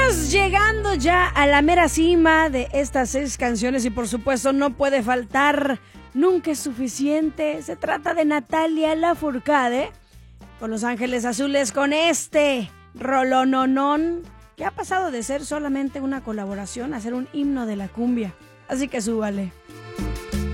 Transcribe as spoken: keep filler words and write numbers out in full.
Estamos llegando ya a la mera cima de estas seis canciones y por supuesto no puede faltar Nunca es suficiente. Se trata de Natalia Lafourcade con Los Ángeles Azules, con este rolononón que ha pasado de ser solamente una colaboración a ser un himno de la cumbia. Así que súbale.